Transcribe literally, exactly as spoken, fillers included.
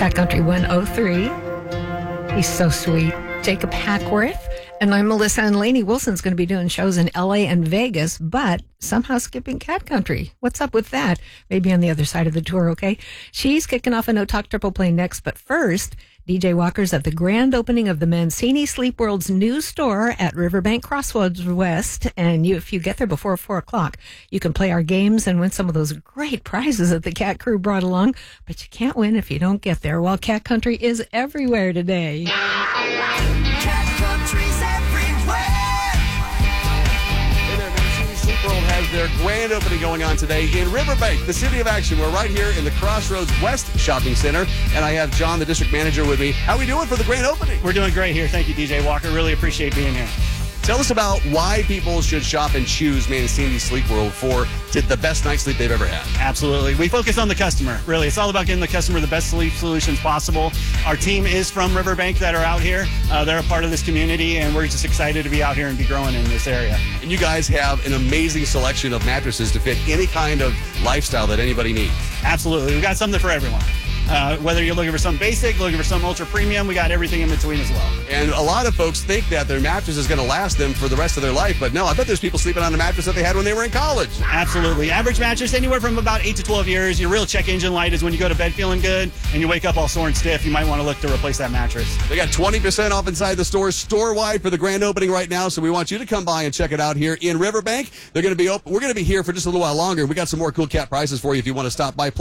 Cat Country one oh three. He's so sweet. Jacob Hackworth. And I'm Melissa, and Lainey Wilson's going to be doing shows in L A and Vegas, but somehow skipping Cat Country. What's up with that? Maybe on the other side of the tour, okay? She's kicking off a No Talk Triple Play next, but first, D J Walker's at the grand opening of the Mancini Sleep World's new store at Riverbank Crossroads West, and you, if you get there before four o'clock, you can play our games and win some of those great prizes that the Cat Crew brought along, but you can't win if you don't get there. Well, Cat Country is everywhere today. Cat Country's everywhere. Hey there, Mancini Sleep World has their grand opening going on today in Riverbank, the city of action. We're right here in the Crossroads West Shopping Center, and I have John, the district manager, with me. How are we doing for the grand opening? We're doing great here. Thank you, D J Walker. Really appreciate being here. Tell us about why people should shop and choose Mancini Sleep World for the best night's sleep they've ever had. Absolutely. We focus on the customer, really. It's all about getting the customer the best sleep solutions possible. Our team is from Riverbank that are out here. Uh, they're a part of this community, and we're just excited to be out here and be growing in this area. And you guys have an amazing selection of mattresses to fit any kind of lifestyle that anybody needs. Absolutely. We've got something for everyone. Uh, whether you're looking for something basic, looking for something ultra premium, we got everything in between as well. And a lot of folks think that their mattress is going to last them for the rest of their life, but no, I bet there's people sleeping on a mattress that they had when they were in college. Absolutely. Average mattress, anywhere from about eight to twelve years. Your real check engine light is when you go to bed feeling good and you wake up all sore and stiff. You might want to look to replace that mattress. They got twenty percent off inside the store, store-wide for the grand opening right now, so we want you to come by and check it out here in Riverbank. They're going to be open. We're going to be here for just a little while longer. We got some more cool cat prices for you if you want to stop by.